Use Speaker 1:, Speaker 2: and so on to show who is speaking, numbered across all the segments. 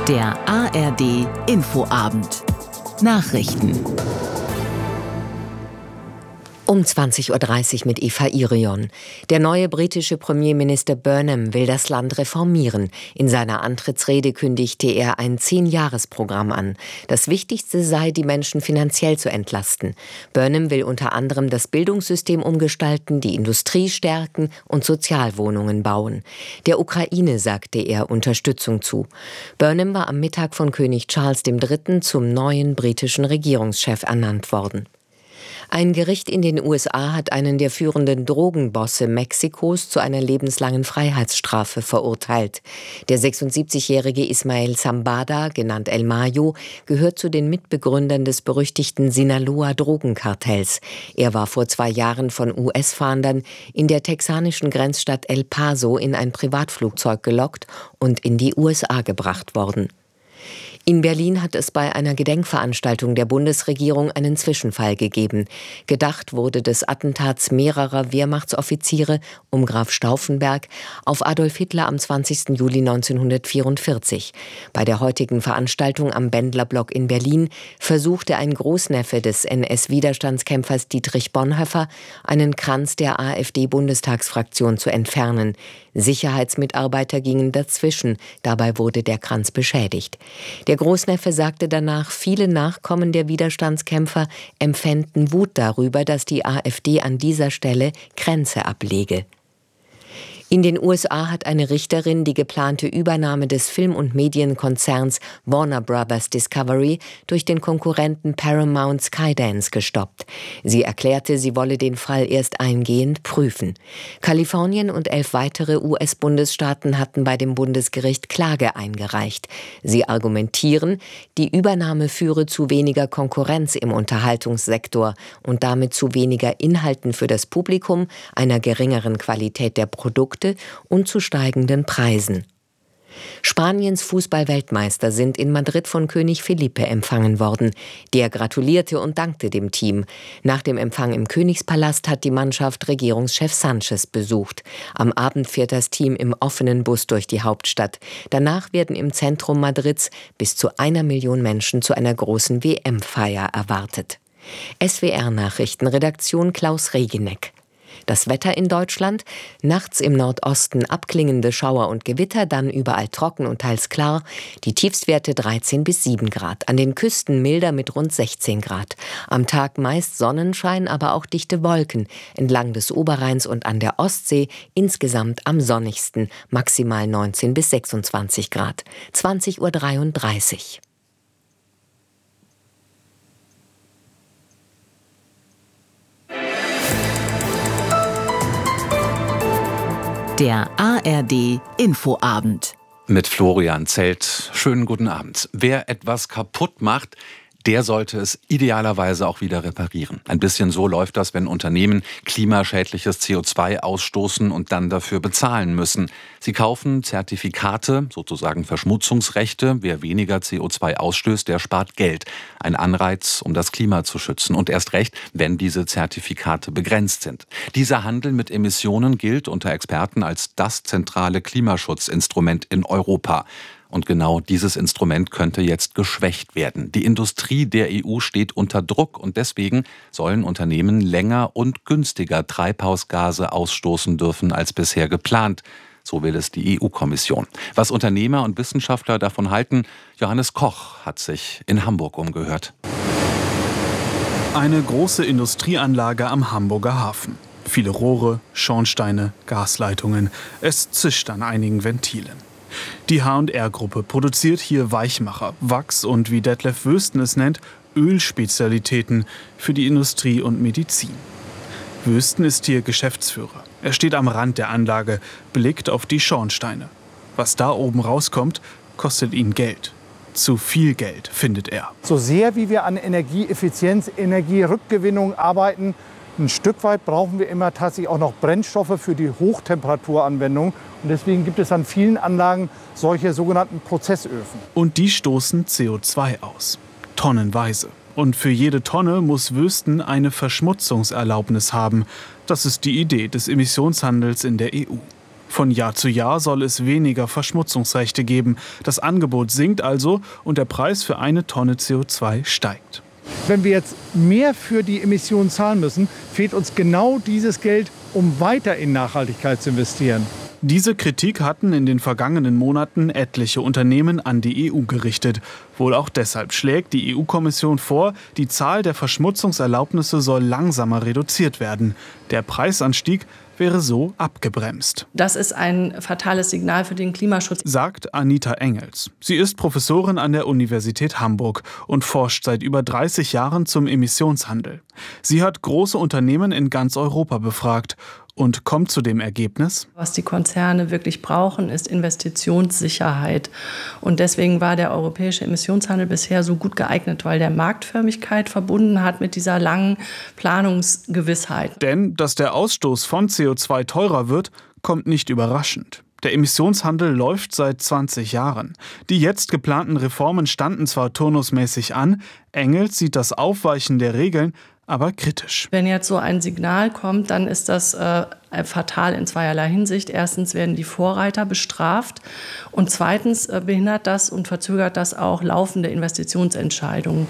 Speaker 1: Der ARD Infoabend. Nachrichten.
Speaker 2: Um 20:30 Uhr mit Eva Irion. Der neue britische Premierminister Burnham will das Land reformieren. In seiner Antrittsrede kündigte er ein 10-Jahres-Programm an. Das Wichtigste sei, die Menschen finanziell zu entlasten. Burnham will unter anderem das Bildungssystem umgestalten, die Industrie stärken und Sozialwohnungen bauen. Der Ukraine sagte er Unterstützung zu. Burnham war am Mittag von König Charles III. Zum neuen britischen Regierungschef ernannt worden. Ein Gericht in den USA hat einen der führenden Drogenbosse Mexikos zu einer lebenslangen Freiheitsstrafe verurteilt. Der 76-jährige Ismael Zambada, genannt El Mayo, gehört zu den Mitbegründern des berüchtigten Sinaloa-Drogenkartells. Er war vor 2 Jahren von US-Fahndern in der texanischen Grenzstadt El Paso in ein Privatflugzeug gelockt und in die USA gebracht worden. In Berlin hat es bei einer Gedenkveranstaltung der Bundesregierung einen Zwischenfall gegeben. Gedacht wurde des Attentats mehrerer Wehrmachtsoffiziere um Graf Stauffenberg auf Adolf Hitler am 20. Juli 1944. Bei der heutigen Veranstaltung am Bendlerblock in Berlin versuchte ein Großneffe des NS-Widerstandskämpfers Dietrich Bonhoeffer, einen Kranz der AfD-Bundestagsfraktion zu entfernen. Sicherheitsmitarbeiter gingen dazwischen, dabei wurde der Kranz beschädigt. Der Großneffe sagte danach, viele Nachkommen der Widerstandskämpfer empfänden Wut darüber, dass die AfD an dieser Stelle Kränze ablege. In den USA hat eine Richterin die geplante Übernahme des Film- und Medienkonzerns Warner Bros. Discovery durch den Konkurrenten Paramount Skydance gestoppt. Sie erklärte, sie wolle den Fall erst eingehend prüfen. Kalifornien und 11 weitere US-Bundesstaaten hatten bei dem Bundesgericht Klage eingereicht. Sie argumentieren, die Übernahme führe zu weniger Konkurrenz im Unterhaltungssektor und damit zu weniger Inhalten für das Publikum, einer geringeren Qualität der Produkte und zu steigenden Preisen. Spaniens Fußball-Weltmeister sind in Madrid von König Felipe empfangen worden. Der gratulierte und dankte dem Team. Nach dem Empfang im Königspalast hat die Mannschaft Regierungschef Sánchez besucht. Am Abend fährt das Team im offenen Bus durch die Hauptstadt. Danach werden im Zentrum Madrids bis zu 1 Million Menschen zu einer großen WM-Feier erwartet. SWR-Nachrichten, Redaktion Klaus Regeneck. Das Wetter in Deutschland: nachts im Nordosten abklingende Schauer und Gewitter, dann überall trocken und teils klar. Die Tiefstwerte 13 bis 7 Grad. An den Küsten milder mit rund 16 Grad. Am Tag meist Sonnenschein, aber auch dichte Wolken. Entlang des Oberrheins und an der Ostsee insgesamt am sonnigsten. Maximal 19 bis 26 Grad. 20:33 Uhr.
Speaker 1: Der ARD Infoabend.
Speaker 3: Mit Florian Zelt. Schönen guten Abend. Wer etwas kaputt macht, der sollte es idealerweise auch wieder reparieren. Ein bisschen so läuft das, wenn Unternehmen klimaschädliches CO2 ausstoßen und dann dafür bezahlen müssen. Sie kaufen Zertifikate, sozusagen Verschmutzungsrechte. Wer weniger CO2 ausstößt, der spart Geld. Ein Anreiz, um das Klima zu schützen. Und erst recht, wenn diese Zertifikate begrenzt sind. Dieser Handel mit Emissionen gilt unter Experten als das zentrale Klimaschutzinstrument in Europa. Und genau dieses Instrument könnte jetzt geschwächt werden. Die Industrie der EU steht unter Druck und deswegen sollen Unternehmen länger und günstiger Treibhausgase ausstoßen dürfen als bisher geplant. So will es die EU-Kommission. Was Unternehmer und Wissenschaftler davon halten, Johannes Koch hat sich in Hamburg umgehört.
Speaker 4: Eine große Industrieanlage am Hamburger Hafen. Viele Rohre, Schornsteine, Gasleitungen. Es zischt an einigen Ventilen. Die H&R-Gruppe produziert hier Weichmacher, Wachs und, wie Detlef Wösten es nennt, Ölspezialitäten für die Industrie und Medizin. Wösten ist hier Geschäftsführer. Er steht am Rand der Anlage, blickt auf die Schornsteine. Was da oben rauskommt, kostet ihn Geld. Zu viel Geld, findet er.
Speaker 5: So sehr wie wir an Energieeffizienz, Energierückgewinnung arbeiten, ein Stück weit brauchen wir immer tatsächlich auch noch Brennstoffe für die Hochtemperaturanwendung. Und deswegen gibt es an vielen Anlagen solche sogenannten Prozessöfen.
Speaker 4: Und die stoßen CO2 aus. Tonnenweise. Und für jede Tonne muss Wösten eine Verschmutzungserlaubnis haben. Das ist die Idee des Emissionshandels in der EU. Von Jahr zu Jahr soll es weniger Verschmutzungsrechte geben. Das Angebot sinkt also und der Preis für eine Tonne CO2 steigt.
Speaker 5: Wenn wir jetzt mehr für die Emissionen zahlen müssen, fehlt uns genau dieses Geld, um weiter in Nachhaltigkeit zu investieren.
Speaker 4: Diese Kritik hatten in den vergangenen Monaten etliche Unternehmen an die EU gerichtet. Wohl auch deshalb schlägt die EU-Kommission vor, die Zahl der Verschmutzungserlaubnisse soll langsamer reduziert werden. Der Preisanstieg wäre so abgebremst.
Speaker 6: Das ist ein fatales Signal für den Klimaschutz,
Speaker 4: sagt Anita Engels. Sie ist Professorin an der Universität Hamburg und forscht seit über 30 Jahren zum Emissionshandel. Sie hat große Unternehmen in ganz Europa befragt und kommt zu dem Ergebnis:
Speaker 6: Was die Konzerne wirklich brauchen, ist Investitionssicherheit. Und deswegen war der europäische Emissionshandel bisher so gut geeignet, weil der Marktförmigkeit verbunden hat mit dieser langen Planungsgewissheit.
Speaker 4: Denn dass der Ausstoß von CO2 teurer wird, kommt nicht überraschend. Der Emissionshandel läuft seit 20 Jahren. Die jetzt geplanten Reformen standen zwar turnusmäßig an, Engels sieht das Aufweichen der Regeln aber kritisch.
Speaker 6: Wenn jetzt so ein Signal kommt, dann ist das fatal in zweierlei Hinsicht. Erstens werden die Vorreiter bestraft und zweitens behindert das und verzögert das auch laufende Investitionsentscheidungen.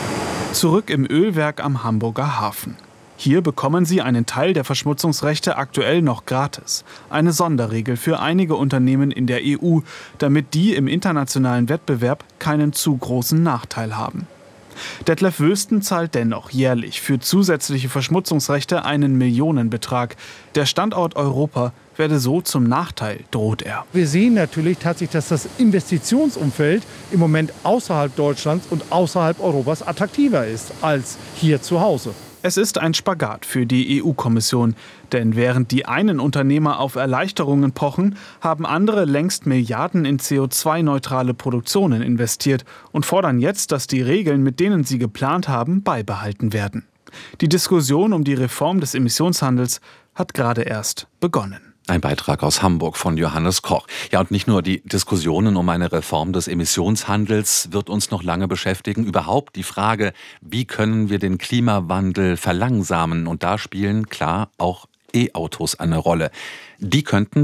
Speaker 4: Zurück im Ölwerk am Hamburger Hafen. Hier bekommen Sie einen Teil der Verschmutzungsrechte aktuell noch gratis. Eine Sonderregel für einige Unternehmen in der EU, damit die im internationalen Wettbewerb keinen zu großen Nachteil haben. Detlef Wülsten zahlt dennoch jährlich für zusätzliche Verschmutzungsrechte einen Millionenbetrag. Der Standort Europa werde so zum Nachteil, droht er.
Speaker 5: Wir sehen natürlich tatsächlich, dass das Investitionsumfeld im Moment außerhalb Deutschlands und außerhalb Europas attraktiver ist als hier zu Hause.
Speaker 4: Es ist ein Spagat für die EU-Kommission. Denn während die einen Unternehmer auf Erleichterungen pochen, haben andere längst Milliarden in CO2-neutrale Produktionen investiert und fordern jetzt, dass die Regeln, mit denen sie geplant haben, beibehalten werden. Die Diskussion um die Reform des Emissionshandels hat gerade erst begonnen.
Speaker 3: Ein Beitrag aus Hamburg von Johannes Koch. Ja, und nicht nur die Diskussionen um eine Reform des Emissionshandels wird uns noch lange beschäftigen. Überhaupt die Frage, wie können wir den Klimawandel verlangsamen? Und da spielen klar auch E-Autos eine Rolle. Die könnten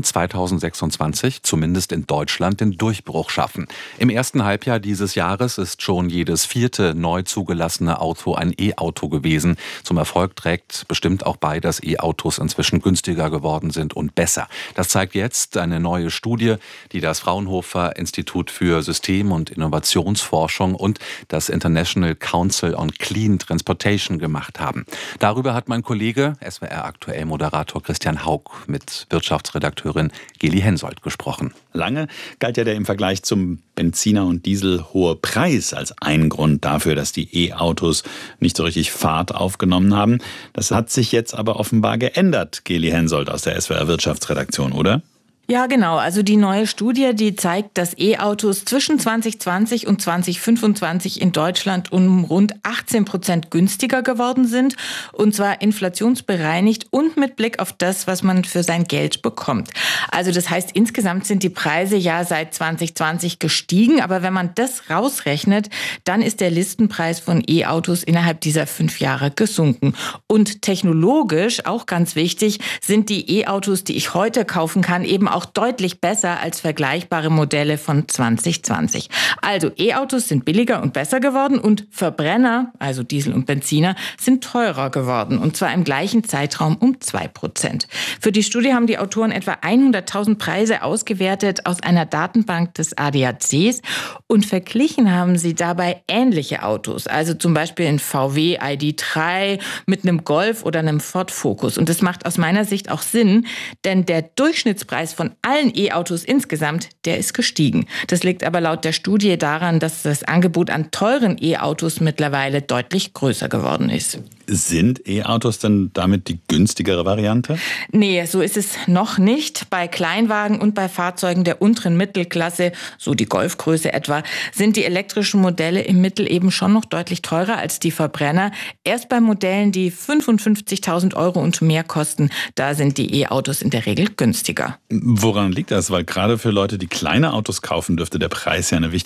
Speaker 3: 2026, zumindest in Deutschland, den Durchbruch schaffen. Im ersten Halbjahr dieses Jahres ist schon jedes 4. neu zugelassene Auto ein E-Auto gewesen. Zum Erfolg trägt bestimmt auch bei, dass E-Autos inzwischen günstiger geworden sind und besser. Das zeigt jetzt eine neue Studie, die das Fraunhofer Institut für System- und Innovationsforschung und das International Council on Clean Transportation gemacht haben. Darüber hat mein Kollege, SWR-Aktuell-Moderator Christian Haug mit Wirtschaftsredakteurin Geli Hensoldt gesprochen.
Speaker 7: Lange galt ja der im Vergleich zum Benziner und Diesel hohe Preis als ein Grund dafür, dass die E-Autos nicht so richtig Fahrt aufgenommen haben. Das hat sich jetzt aber offenbar geändert, Geli Hensoldt aus der SWR Wirtschaftsredaktion, oder?
Speaker 8: Ja, genau. Also die neue Studie, die zeigt, dass E-Autos zwischen 2020 und 2025 in Deutschland um rund 18% günstiger geworden sind. Und zwar inflationsbereinigt und mit Blick auf das, was man für sein Geld bekommt. Also das heißt, insgesamt sind die Preise ja seit 2020 gestiegen. Aber wenn man das rausrechnet, dann ist der Listenpreis von E-Autos innerhalb dieser 5 Jahre gesunken. Und technologisch, auch ganz wichtig, sind die E-Autos, die ich heute kaufen kann, eben auch deutlich besser als vergleichbare Modelle von 2020. Also E-Autos sind billiger und besser geworden und Verbrenner, also Diesel und Benziner, sind teurer geworden und zwar im gleichen Zeitraum um 2%. Für die Studie haben die Autoren etwa 100.000 Preise ausgewertet aus einer Datenbank des ADACs und verglichen haben sie dabei ähnliche Autos, also zum Beispiel ein VW ID.3 mit einem Golf oder einem Ford Focus. Und das macht aus meiner Sicht auch Sinn, denn der Durchschnittspreis von allen E-Autos insgesamt, der ist gestiegen. Das liegt aber laut der Studie daran, dass das Angebot an teuren E-Autos mittlerweile deutlich größer geworden ist.
Speaker 7: Sind E-Autos denn damit die günstigere Variante?
Speaker 8: Nee, so ist es noch nicht. Bei Kleinwagen und bei Fahrzeugen der unteren Mittelklasse, so die Golfgröße etwa, sind die elektrischen Modelle im Mittel eben schon noch deutlich teurer als die Verbrenner. Erst bei Modellen, die 55.000 € und mehr kosten, da sind die E-Autos in der Regel günstiger.
Speaker 7: Woran liegt das? Weil gerade für Leute, die kleine Autos kaufen, dürfte der Preis ja eine wichtige